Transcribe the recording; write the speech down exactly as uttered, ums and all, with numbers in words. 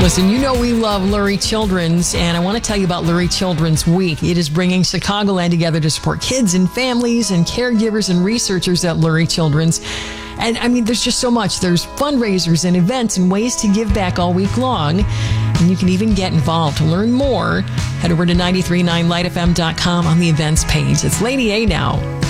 Listen, you know we love Lurie Children's, and I want to tell you about Lurie Children's Week. It is bringing Chicagoland together to support kids and families and caregivers and researchers at Lurie Children's. And, I mean, there's just so much. There's fundraisers and events and ways to give back all week long. And you can even get involved. To learn more, head over to nine three nine light f m dot com on the events page. It's Lady A now.